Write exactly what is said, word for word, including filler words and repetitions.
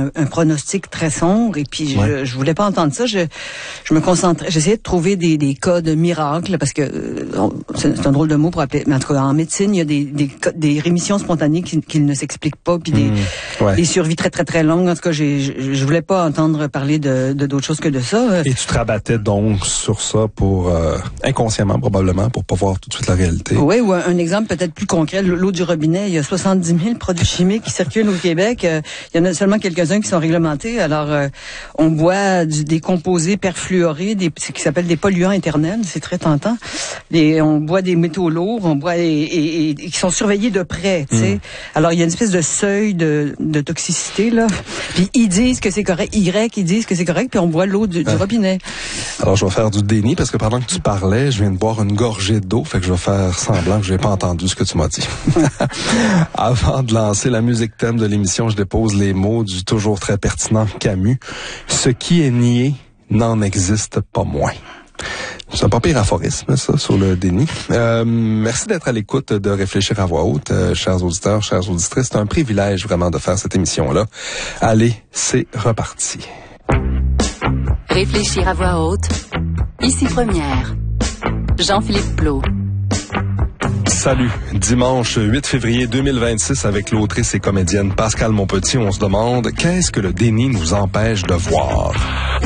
un, un pronostic très sombre. Et puis, ouais. je, je voulais pas entendre ça. Je, je me concentrais, j'essayais de trouver des, des cas de miracles, parce que euh, c'est, c'est un drôle de mot pour appeler, mais en tout cas, en médecine, il y a des, des, des rémissions spontanées qui, qui ne s'expliquent pas, puis des, mmh, ouais. des survies très, très, très longues. En tout cas, j'ai, je, je voulais pas entendre parler de, de d'autres choses que de ça. Et tu te rabattais donc sur ça pour, euh, inconsciemment probablement, pour pas voir tout de suite la réalité. Oui, ou un, un exemple peut-être plus concret, l'eau du robinet. Il y a soixante-dix mille produits chimiques qui circulent au Québec. Euh, il y en a seulement quelques-uns qui sont réglementés. Alors, euh, on boit du, des composés perfluorés, des, ce qui s'appelle des polluants éternels. C'est très tentant. Les, on boit des métaux lourds, on boit et, et, et, et qui sont surveillés de près. Tu sais. Mmh. Alors, il y a une espèce de seuil de, de toxicité là. Puis ils disent que c'est correct. Y, ils disent que c'est correct. Puis on boit l'eau du, du robinet. Alors, je vais faire du déni parce que pendant que tu parlais, je viens de boire une gorgée d'eau. Fait que je vais faire semblant que je n'ai pas entendu ce que tu m'as dit. Avant de lancer la musique thème de l'émission, je dépose les mots du toujours très pertinent Camus. Ce qui est nié n'en existe pas moins. C'est un pas pire aphorisme, ça, sur le déni. Euh, merci d'être à l'écoute de Réfléchir à voix haute, euh, chers auditeurs, chères auditrices. C'est un privilège vraiment de faire cette émission-là. Allez, c'est reparti. Réfléchir à voix haute, ici Première. Jean-Philippe Plot. Salut. Dimanche huit février deux mille vingt-six, avec l'autrice et comédienne Pascale Monpetit, on se demande qu'est-ce que le déni nous empêche de voir.